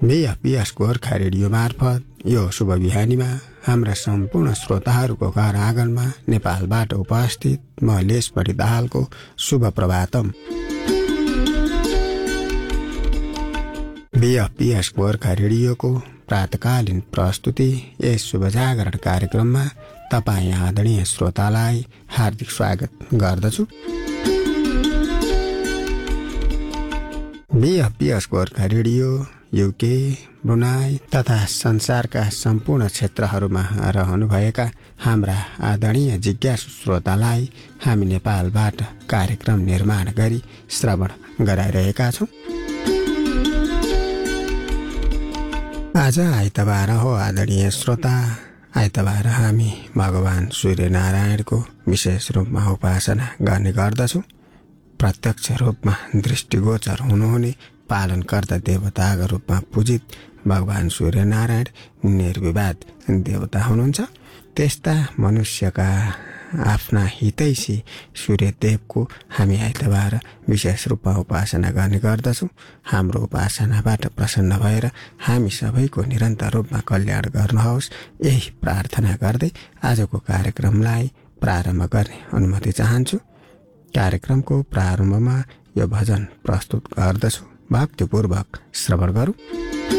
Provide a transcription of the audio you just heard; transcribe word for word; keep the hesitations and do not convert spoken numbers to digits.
बिएफपिएस Gorkha radio मार्फत यो शुभ बिहानीमा हाम्रा सम्पूर्ण श्रोताहरूको घर आँगनमा नेपालबाट उपस्थित म लेसबढी दाहालको शुभ प्रभातम। बिएफपिएस गोर्खा रेडियोको प्रातकालीन प्रस्तुति यस शुभ जागरण कार्यक्रममा तपाईँ आदरणीय श्रोतालाई हार्दिक स्वागत गर्दछु। बिएफपिएस गोर्खा रेडियो युके, ब्रुनाई तथा संसारका सम्पूर्ण क्षेत्रहरूमा रहनुभएका हाम्रा आदरणीय जिज्ञासु श्रोतालाई हामी नेपालबाट कार्यक्रम निर्माण गरी श्रवण गराइरहेका छौं। आज आइतबार हो आदरणीय श्रोता। आइतबार हामी भगवान सूर्यनारायणको विशेष रूपमा उपासना गर्ने गर्दछौं। प्रत्यक्ष रूपमा दृष्टिगोचर हुनुहुने पालनकर्ता देवताका रूपमा पूजित भगवान सूर्यनारायण निर्विवाद देवता हुनुहुन्छ। त्यस्ता मनुष्यका आफ्ना हितैषी सूर्यदेवको हामी आइतबार विशेष रूपमा उपासना गर्ने गर्दछौँ। हाम्रो उपासनाबाट प्रसन्न भएर हामी सबैको निरन्तर रूपमा कल्याण गर्नुहोस्, यही प्रार्थना गर्दै आजको कार्यक्रमलाई प्रारम्भ गर्ने अनुमति चाहन्छु। कार्यक्रमको प्रारम्भमा यो भजन प्रस्तुत गर्दछु, भक्तिपूर्वक श्रवण गरौँ।